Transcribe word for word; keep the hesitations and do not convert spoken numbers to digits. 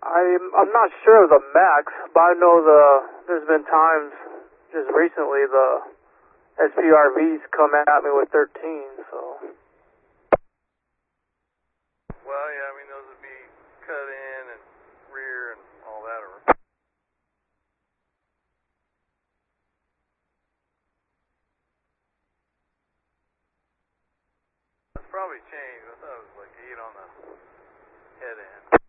I'm I'm not sure of the max, but I know the there's been times just recently the S P R Vs come at me with thirteen. So. Well, yeah, I mean those would be cut in and rear and all that. Or that's probably changed. I thought it was like eight on the head end.